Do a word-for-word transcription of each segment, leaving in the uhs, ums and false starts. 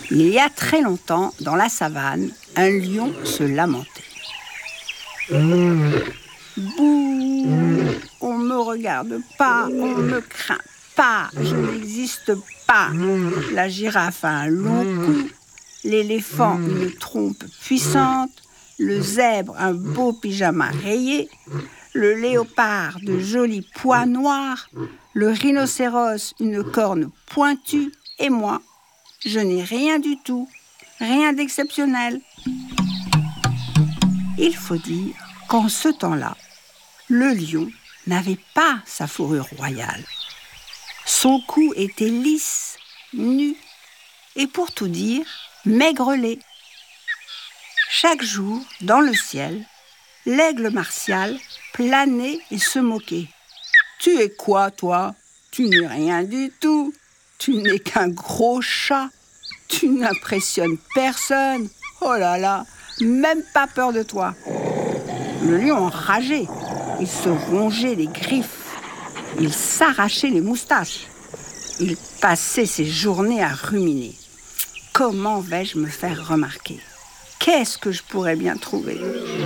Il y a très longtemps, dans la savane, un lion se lamentait. Bouh, on me regarde pas, on me craint pas, je n'existe pas. La girafe a un long cou, l'éléphant une trompe puissante, le zèbre un beau pyjama rayé, le léopard de jolis pois noirs, le rhinocéros une corne pointue, et moi, je n'ai rien du tout, rien d'exceptionnel. Il faut dire qu'en ce temps-là, le lion n'avait pas sa fourrure royale. Son cou était lisse, nu, et pour tout dire, maigrelet. Chaque jour, dans le ciel, l'aigle martial planait et se moquait. « Tu es quoi, toi ? Tu n'es rien du tout. Tu n'es qu'un gros chat. Tu n'impressionnes personne. Oh là là, même pas peur de toi. » Le lion enrageait. Il se rongeait les griffes. Il s'arrachait les moustaches. Il passait ses journées à ruminer. Comment vais-je me faire remarquer ? Qu'est-ce que je pourrais bien trouver ?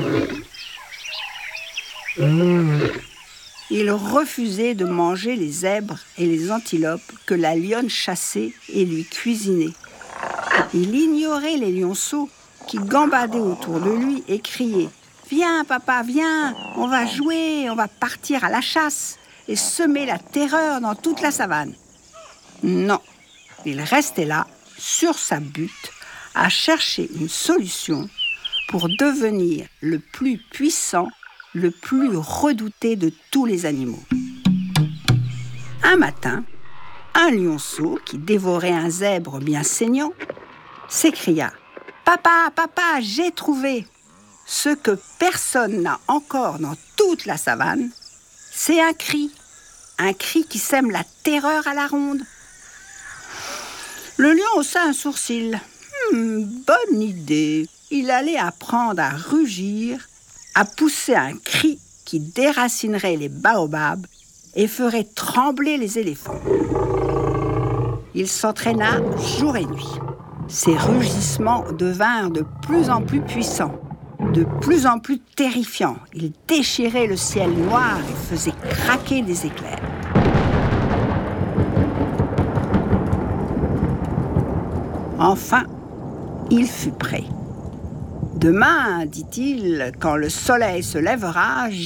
Il refusait de manger les zèbres et les antilopes que la lionne chassait et lui cuisinait. Il ignorait les lionceaux qui gambadaient autour de lui et criaient « Viens, papa, viens, on va jouer, on va partir à la chasse » et semer la terreur dans toute la savane. Non, il restait là, sur sa butte, à chercher une solution pour devenir le plus puissant, le plus redouté de tous les animaux. Un matin, un lionceau qui dévorait un zèbre bien saignant s'écria « Papa, papa, j'ai trouvé !» Ce que personne n'a encore dans toute la savane, c'est un cri, un cri qui sème la terreur à la ronde. Le lion haussa un sourcil. Hmm, bonne idée. Il allait apprendre à rugir, à pousser un cri qui déracinerait les baobabs et ferait trembler les éléphants. Il s'entraîna jour et nuit. Ses rugissements devinrent de plus en plus puissants, de plus en plus terrifiants. Il déchirait le ciel noir et faisait craquer des éclairs. Enfin, il fut prêt. « Demain, dit-il, quand le soleil se lèvera,